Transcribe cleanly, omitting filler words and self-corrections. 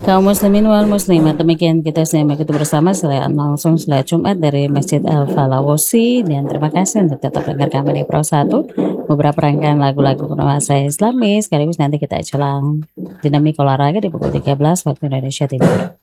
Kaum muslimin wal muslimat, demikian kita mengikuti bersama salat langsung salat Jumat dari Masjid Al-Falawasi, dan terima kasih untuk tetap dengar kami di Pro 1, beberapa rangkaian lagu-lagu berbahasa Islami, sekaligus nanti kita jelang dinamik olahraga di pukul 13 waktu Indonesia Timur.